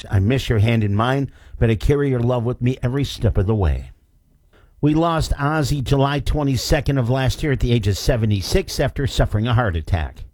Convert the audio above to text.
I miss your hand in mine, but I carry your love with me every step of the way. We lost Ozzy July 22nd of last year at the age of 76 after suffering a heart attack.